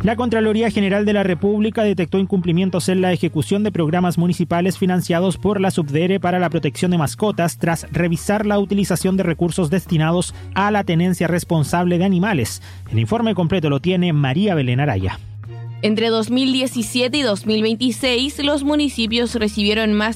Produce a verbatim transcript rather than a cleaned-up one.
La Contraloría General de la República detectó incumplimientos en la ejecución de programas municipales financiados por la Subdere para la protección de mascotas tras revisar la utilización de recursos destinados a la tenencia responsable de animales. El informe completo lo tiene María Belén Araya. Entre dos mil diecisiete y dos mil veintiséis, los municipios recibieron más